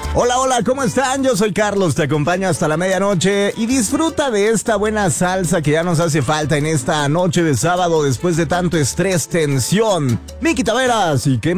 Hola, hola, ¿cómo están? Yo soy Carlos, te acompaño hasta la medianoche y disfruta de esta buena salsa que ya nos hace falta en esta noche de sábado después de tanto estrés, tensión. Miki Taveras, ¿y qué